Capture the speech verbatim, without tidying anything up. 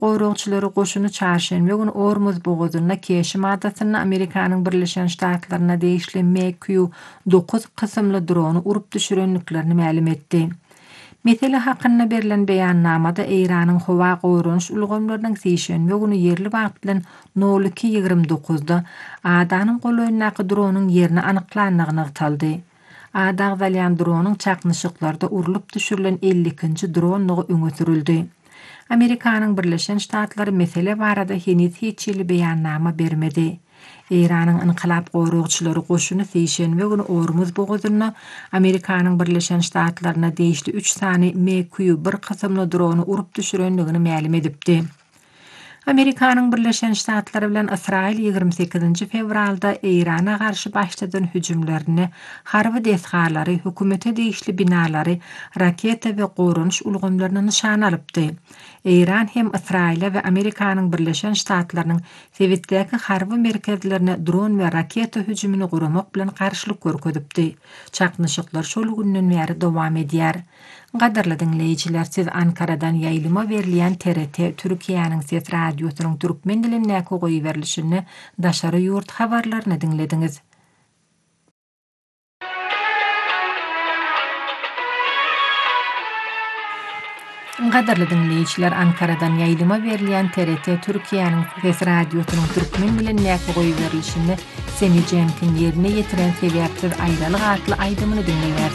goýrukçylary goşuny çarşenbe güni Ormuz bogazyna keşim adasyna Amerikanyň Birleşen Ştatlaryna degişli M Q dokuz kysymly drony urup düşürenliklerini ma'lum etdi. Mesele hakkında berilen beyannamada Eýranyň howa goýrunyş ulgamlarynyň seýşenbe güni yerli wagt bilen nol iki ýigirme dokuzda adanyň golaýyndaky dronyň ýerini anyklandygyny aýtaldy. Ada galyan dronyň çaknyşyklarda urulup düşürilen elli ikinji dronlygy öňe sürildi. Amerikanyň Birleşen Ştatlary mesele barada henüz hiç ýyly beyannama bermedi. Eýranyň inkılap goýrukçylary goşuny seýşenbe güni Ormuz bogazyna Amerikanyň Birleşen Ştatlaryna degişli üç sany M Q bir kysymly drony urup düşürenligini ma'lum edipdi. Amerikanyň Birleşen Ştatlary bilen Israil ýygrimi sekizinji fevralda Eýrana garşy başladan hüjümlerini, harby desgalary, hökümete degişli binalary, raketa we goýrunyş ulgamlaryny nişan alypdy. Eýran hem Israila we Amerikanyň Birleşen Ştatlarynyň Sewitdäki harby merkezlerine dron we raketa hüjümini guramak bilen garşylyk görkezipdi. Çaknyşyklar şol günden bäri dowam edýär. Gadarly dinleýijiler, siz Ankaradan ýaýlyma berilýän T R T Türkiýanyň Ses radiosynyň türkmen dilindäki goýuberilişini daşary ýurt habarlaryny dinlediňiz. Gadarly dinleýijiler, Ankaradan ýaýlyma berilýän T R T Türkiýanyň Ses radiosynyň türkmen dilindäki goýuberilişini seni jemkin ýerine ýetiren sebäpsiz aýralyk atly aýdymyny dinleýär.